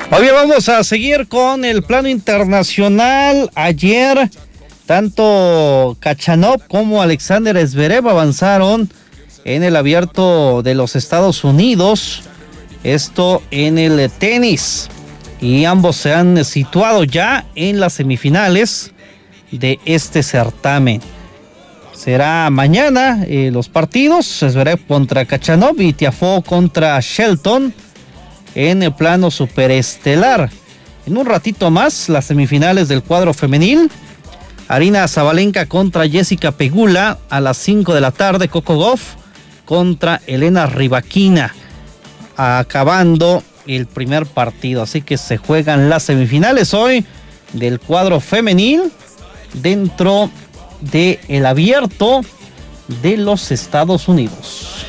Hoy vamos a seguir con el plano internacional. Ayer, tanto Khachanov como Alexander Zverev avanzaron en el Abierto de los Estados Unidos. Esto en el tenis. Y ambos se han situado ya en las semifinales de este certamen. Será mañana los partidos. Zverev contra Khachanov y Tiafoe contra Shelton en el plano superestelar. En un ratito más, las semifinales del cuadro femenil. Aryna Sabalenka contra Jessica Pegula a las 5 de la tarde. Coco Gauff contra Elena Rybakina, acabando el primer partido. Así que se juegan las semifinales hoy del cuadro femenil dentro del Abierto de los Estados Unidos.